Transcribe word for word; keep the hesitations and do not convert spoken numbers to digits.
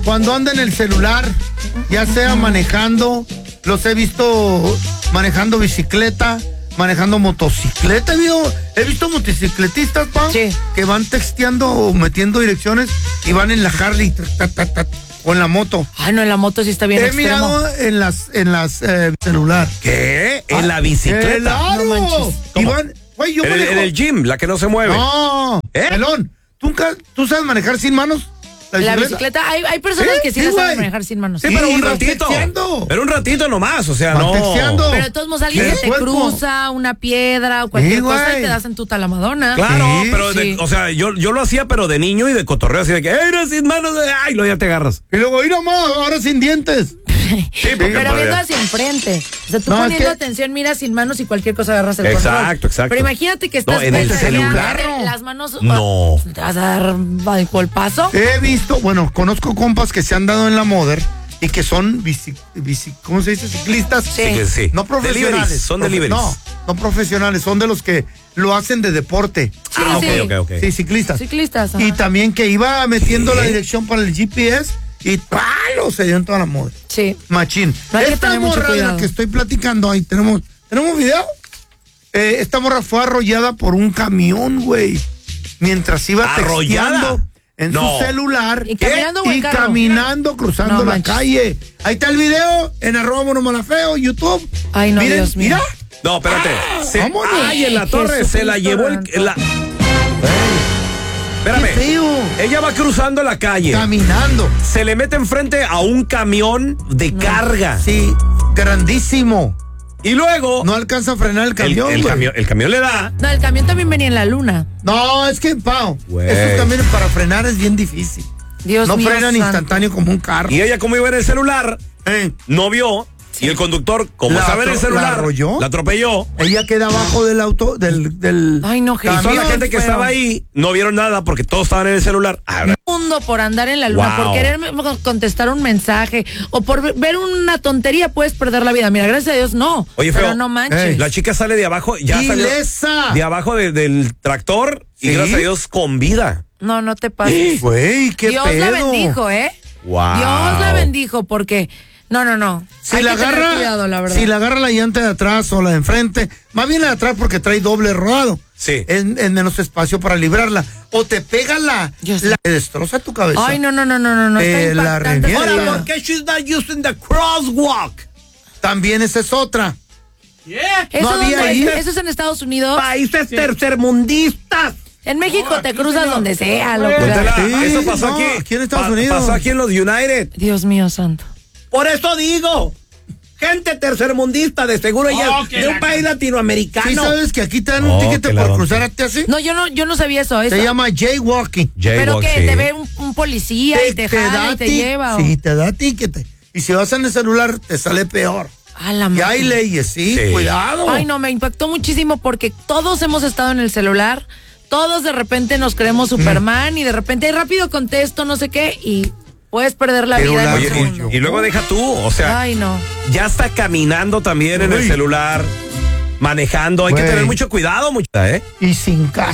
cuando anda en el celular, ya sea manejando, los he visto manejando bicicleta, manejando motocicleta. He visto, he visto motocicletistas, pa, sí, que van texteando o metiendo direcciones y van en la Harley ta, ta, ta, o en la moto. Ay, no, en la moto sí está bien He extremo. mirado en las en las eh, celular. ¿Qué? ¿En Ah, la bicicleta? ¡Claro! No manches. Y van, güey, yo En el, manejo- en el gym, la que no se mueve. No, ¿Eh? pelón, ¿tú, nunca- ¿tú sabes manejar sin manos? La bicicleta, hay, hay personas Sí, que sí, sí, la saben güey. manejar sin manos. Sí, pero un van ratito. texteando. Pero un ratito nomás, o sea, Van no. texteando. Pero de todos modos, alguien ¿Qué que te cuerpo? cruza una piedra o cualquier Sí, cosa güey. y te das en tu talamadona. Claro, Sí, pero, de- sí. o sea, yo, yo lo hacía, pero de niño y de cotorreo, así de que, ¡ay, no, sin manos! ¡Ay, lo ya te agarras! Y luego, mira, ma, ahora sin dientes. Sí, porque Pero pues, viendo hacia enfrente. O sea, tú No, es poniendo que- atención, mira sin manos y cualquier cosa agarras el Exacto, control. exacto. Pero imagínate que estás No, en el frente a celular. alguien, las manos. No. ¿Te vas a dar al golpazo? He visto, bueno, conozco compas que se han dado en la Mother y que son bici, bici ¿cómo se dice? Ciclistas. Sí. Sí, que sí. No profesionales. Deliveries, son Profe- deliveries. No, no profesionales, son de los que lo hacen de deporte. Sí, Ah, ok, sí. ok, ok. Sí, ciclistas. Ciclistas. ajá. Y también que iba metiendo ¿Qué? la dirección para el G P S y ¡palo! Se dio en toda la Mother. Sí. Machín. No hay que Esta tener mucho morra de la cuidado. que estoy platicando ahí, tenemos, ¿tenemos video? Eh, esta morra fue arrollada por un camión, güey. Mientras iba ¿Arrollada? texteando en No. su celular. ¿Y caminando o en y carro? caminando, cruzando No la manches. calle. Ahí está el video en arroba monomalafeo, YouTube. Ay, no, Miren, Dios mío. mira. No, espérate. Se- vámonos. ay, en la torre Jesucristo se la llevó el. santo. La, Qué espérame. feo. Ella va cruzando la calle. Caminando. Se le mete enfrente a un camión de carga. Sí, grandísimo. Y luego. No alcanza a frenar el el, camión, el güey. camión, el camión le da. No, el camión también venía en la luna. No, es que, Pau, Güey. esos camiones para frenar es bien difícil. Dios no mío. frenan santo. instantáneo como un carro. Y ella, como iba en el celular, Eh, no vio. Y el conductor, como La sabe en el atro- celular, ¿la arrolló? la atropelló. ella queda abajo del auto, del, del Ay, no, Y Jesús. toda la camión, gente que feo. estaba ahí no vieron nada porque todos estaban en el celular. Ah, Mundo por andar en la luna, Wow. por querer contestar un mensaje o por ve- ver una tontería puedes perder la vida. Mira, gracias a Dios no. Oye, pero feo, no manches. Ey. la chica sale de abajo, ya salió ¡Ilesa! de abajo de- del tractor y ¿Sí? gracias a Dios con vida. No, no te pases. Güey, qué Dios pedo. la bendijo, ¿eh? Wow. Dios la bendijo porque no, no, no. Si Hay la que tener agarra, cuidado, la verdad. si la agarra la llanta de atrás o la de enfrente, más bien la de atrás porque trae doble rodado. Sí. Es, es menos espacio para librarla. O te pega la, Yo sé. la que destroza tu cabeza. Ay, no, no, no, no, no, no. Está Eh, la impactante esta revienta. vida. Ahora, ¿por qué she's not using the crosswalk? También esa es otra. ¿Eso, no había dónde ahí. es? ¿Eso es en Estados Unidos? Países tercermundistas. En México te cruzas donde sea, loco. Póntela, Sí, eso pasó no, aquí. aquí en Estados Pa- Unidos. Pasó aquí en los United. Dios mío santo. Por eso digo, gente tercermundista, de seguro ella de un país latinoamericano. ¿Sí sabes que aquí te dan un Oh, ticket que la por don- cruzarte así? No, yo no, yo no sabía eso. eso. Se llama jaywalking. Pero Jaywalk, que sí. te ve un, un policía y te jala y te ti- lleva. o- Sí, te da ticket. Y si vas en el celular, te sale peor. A la Y madre. hay leyes, sí, Sí. cuidado. Ay, no, me impactó muchísimo porque todos hemos estado en el celular, todos de repente nos creemos Superman y de repente "Ay, rápido contesto, no sé qué, y puedes perder la Pero vida la- en Oye, un Oye, segundo. y, y luego deja tú, o sea, Ay, no. ya está caminando también en el Uy. celular, manejando. Hay que Güey. tener mucho cuidado, mucha, ¿eh? Y sin casa.